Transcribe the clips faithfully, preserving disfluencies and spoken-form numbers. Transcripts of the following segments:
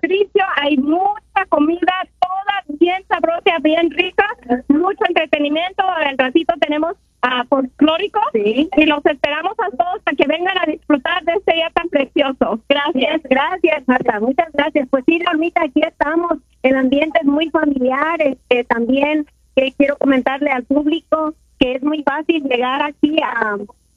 Patricio hay mucha comida, toda bien sabrosa, bien rica, mucho entretenimiento. Al ratito tenemos a uh, folclórico, sí, y los esperamos a todos para que vengan a disfrutar de este día tan precioso. Gracias, gracias, Marta, muchas gracias. Pues sí, Normita, aquí estamos. El ambiente es muy familiar. Este, también que quiero comentarle al público que es muy fácil llegar aquí a,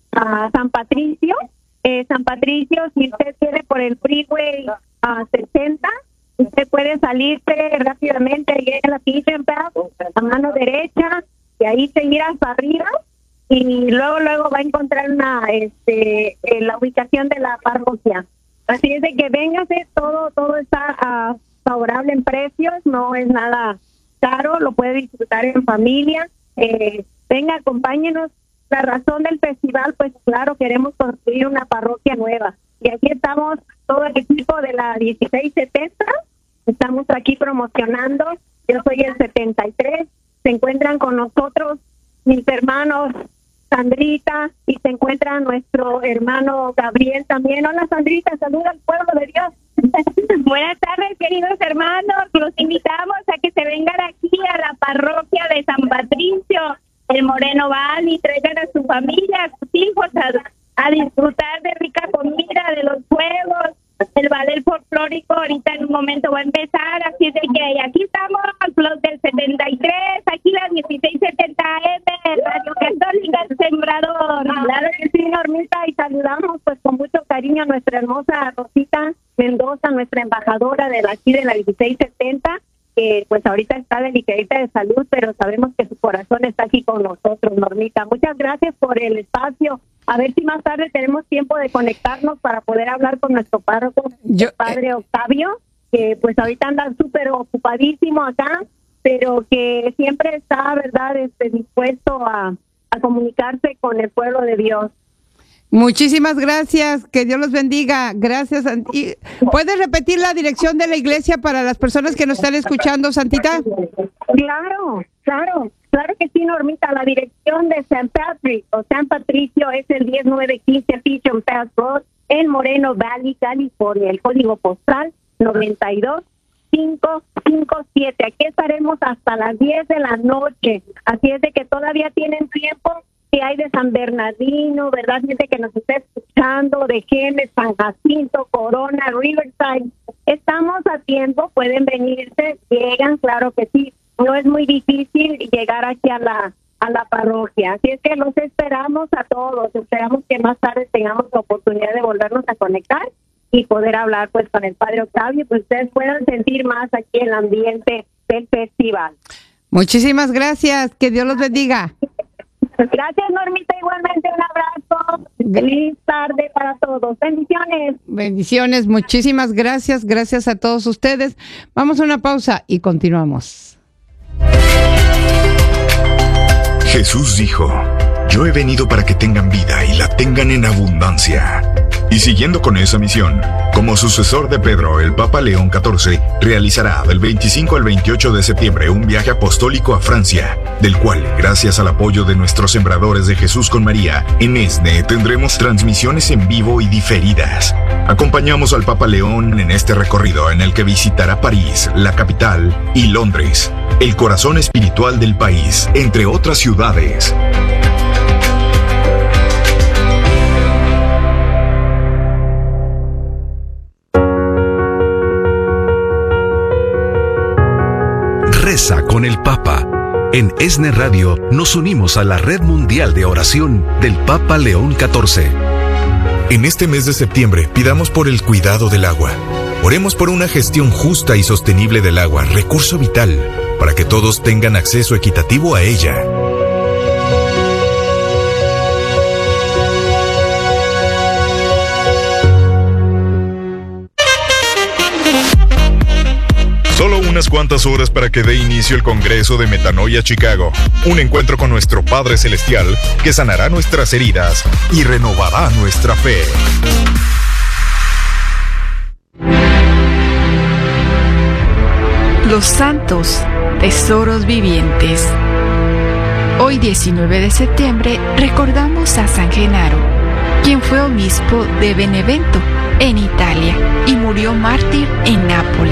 a San Patricio. Eh, San Patricio, si usted quiere por el freeway a sesenta, usted puede salirse rápidamente y en la Pigeon Path, a mano derecha, y ahí seguir hasta arriba, y luego luego va a encontrar una este eh, la ubicación de la parroquia. Así es de que véngase, todo todo está uh, favorable en precios, no es nada caro, lo puede disfrutar en familia. Eh, venga, acompáñenos. La razón del festival, pues claro, queremos construir una parroquia nueva. Y aquí estamos todo el equipo de la dieciséis setenta, estamos aquí promocionando. Yo soy el setenta y tres, se encuentran con nosotros mis hermanos Sandrita, y se encuentra nuestro hermano Gabriel también. Hola Sandrita, saluda al pueblo de Dios. Buenas tardes, queridos hermanos, los invitamos a que se vengan aquí a la parroquia de San Patricio, el Moreno Valley, traigan a su familia, a sus hijos a, a disfrutar de rica comida, de los juegos, el ballet folclórico. Ahorita en un momento va a empezar, así es de que aquí estamos los del setenta y tres, aquí la dieciséis setenta M, Radio Católica El Sembrador. Claro que sí, Normita, y saludamos pues con mucho cariño a nuestra hermosa Rosita Mendoza, nuestra embajadora de la, aquí de la dieciséis setenta, que pues ahorita está delicadita de salud, pero sabemos que su corazón está aquí con nosotros, Normita. Muchas gracias por el espacio. A ver si más tarde tenemos tiempo de conectarnos para poder hablar con nuestro párroco, Yo, el padre eh... Octavio, que pues ahorita anda súper ocupadísimo acá, pero que siempre está, ¿verdad?, este, dispuesto a, a comunicarse con el pueblo de Dios. Muchísimas gracias, que Dios los bendiga. Gracias. Y ¿puedes repetir la dirección de la iglesia para las personas que nos están escuchando, Santita? Claro, claro, claro que sí, Normita. La dirección de San Patrick o San Patricio es el diez nueve quince Pigeon Path Road en Moreno Valley, California. El código postal noventa y dos cinco cinco siete. Aquí estaremos hasta las diez de la noche. Así es de que todavía tienen tiempo. Que hay de San Bernardino, ¿verdad? Gente que nos está escuchando, de Gemes, San Jacinto, Corona, Riverside. Estamos a tiempo, pueden venirse, llegan, claro que sí. No es muy difícil llegar aquí a la a la parroquia. Así es que los esperamos a todos. Esperamos que más tarde tengamos la oportunidad de volvernos a conectar y poder hablar pues con el Padre Octavio, pues ustedes puedan sentir más aquí el ambiente del festival. Muchísimas gracias. Que Dios los bendiga. Gracias, Normita, igualmente un abrazo. Feliz tarde para todos. Bendiciones. Bendiciones, muchísimas gracias. Gracias a todos ustedes. Vamos a una pausa y continuamos. Jesús dijo: yo he venido para que tengan vida y la tengan en abundancia. Y siguiendo con esa misión, como sucesor de Pedro, el Papa León catorce realizará del veinticinco al veintiocho de septiembre un viaje apostólico a Francia, del cual, gracias al apoyo de nuestros sembradores de Jesús con María, en ESNE tendremos transmisiones en vivo y diferidas. Acompañamos al Papa León en este recorrido en el que visitará París, la capital, y Londres, el corazón espiritual del país, entre otras ciudades. Reza con el Papa. En ESNE Radio nos unimos a la Red Mundial de Oración del Papa León catorce. En este mes de septiembre, pidamos por el cuidado del agua. Oremos por una gestión justa y sostenible del agua, recurso vital, para que todos tengan acceso equitativo a ella. Solo unas cuantas horas para que dé inicio el Congreso de Metanoia Chicago, un encuentro con nuestro Padre Celestial que sanará nuestras heridas y renovará nuestra fe. Los santos, tesoros vivientes. Hoy diecinueve de septiembre recordamos a San Genaro, quien fue obispo de Benevento, en Italia, y murió mártir en Nápoles.